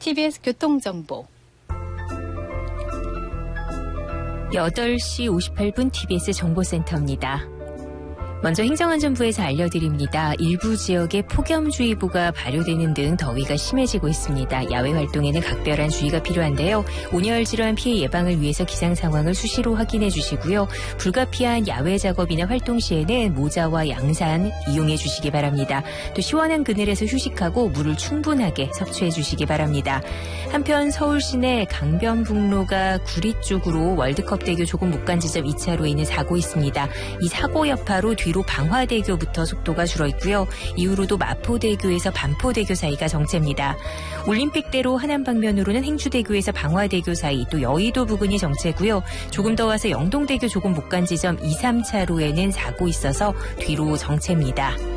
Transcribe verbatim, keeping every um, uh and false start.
티비에스 교통정보. 여덟 시 오십팔 분 티비에스 정보센터입니다. 먼저 행정안전부에서 알려드립니다. 일부 지역에 폭염주의보가 발효되는 등 더위가 심해지고 있습니다. 야외 활동에는 각별한 주의가 필요한데요. 온열 질환 피해 예방을 위해서 기상 상황을 수시로 확인해 주시고요. 불가피한 야외 작업이나 활동 시에는 모자와 양산 이용해 주시기 바랍니다. 또 시원한 그늘에서 휴식하고 물을 충분하게 섭취해 주시기 바랍니다. 한편 서울 시내 강변북로가 구리 쪽으로 월드컵대교 조금 못 간 지점 이 차로에 있는 사고 있습니다. 이 사고 여파로 뒤로 방화대교부터 속도가 줄어 있고요. 이후로도 마포대교에서 반포대교 사이가 정체입니다. 올림픽대로 하남 방면으로는 행주대교에서 방화대교 사이, 또 여의도 부근이 정체고요. 조금 더 와서 영동대교 조금 못 간 지점 이, 삼 차로에는 사고 있어서 뒤로 정체입니다.